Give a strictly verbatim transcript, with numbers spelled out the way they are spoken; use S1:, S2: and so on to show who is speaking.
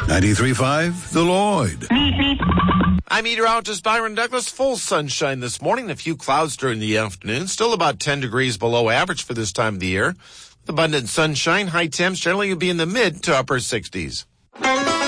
S1: ninety-three point five, The Lloyd.
S2: I'm meteorologist Byron Douglas. Full sunshine this morning, a few clouds during the afternoon. Still about ten degrees below average for this time of the year. With abundant sunshine, high temps generally will be in the mid to upper sixties.